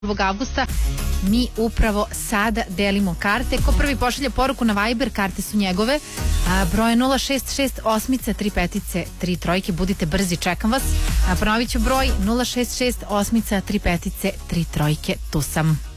1. avgusta mi upravo sada delimo karte. Ko prvi pošalje poruku na Viber, karte su njegove. Broj je 066-8-3-5-3 budite brzi, čekam vas. Ponovit ću broj 066-8-3-5-3, tu sam.